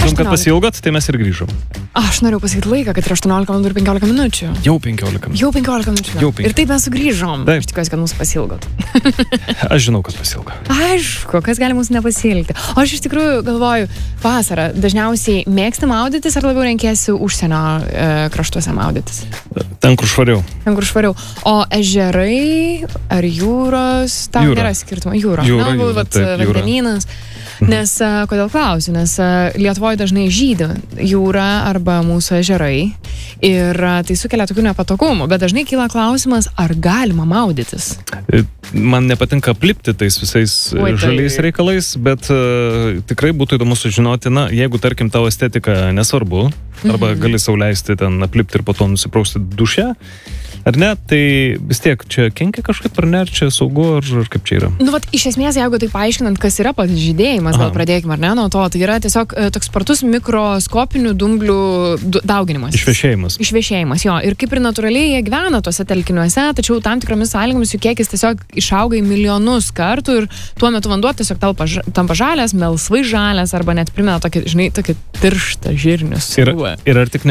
Sakytum, kad pasiilgot, tai mes ir grįžom. Aš noriu pasakyti laiką, kad yra 18 valandų ir 15 minučių. Jau 15. Jau 15 minučių. Jau 15. Ir taip mes sugrįžom. Taip. Aš tikiuosi, kad mūsų pasilgot. Aš žinau, kas pasilgo. Aišku, kas gali mūsų nepasilgti. O aš iš tikrųjų galvoju, vasarą dažniausiai mėgsti maudytis ar labiau renkėsi užsienio kraštuose maudytis? Ten, kur švariau. Ten, kur švariau. O ežerai ar jūros, tam nėra skirtumo. Jūra. Jūra, vandenynas. Nes, kodėl klausiu, nes Lietuvoje dažnai žydi jūra arba mūsų ežerai ir tai sukelia tokių nepatogumų, bet dažnai kyla klausimas, ar galima maudytis? Man nepatinka aplipti tais visais žaliais reikalais, bet tikrai būtų įdomu sužinoti, na, jeigu, tarkim, tavo estetika nesvarbu, arba gali sau leisti ten aplipti ir po to nusiprausti duše, ar ne, tai vis tiek čia kenkia kažkaip, ar ne, ar čia saugu, ar kaip čia yra? Nu, vat, iš esmės, jeigu tai paaiškinant, kas yra pats žydėjimas, gal pradėkime, ar ne, nuo to, tai yra tiesiog toks spartus mikroskopinių dumblių dauginimas. Išvešėjimas, jo. Ir kaip ir natūraliai jie gyvena tuose telkiniuose, tačiau tam tikromis sąlygomis jų kiekis tiesiog išauga į milijonus kartų ir tuo metu vanduo tiesiog tampa žalias, melsvai žalias, arba net primena tokį, žinai, tokį tirštą žirnių spalvą. Ir ar tik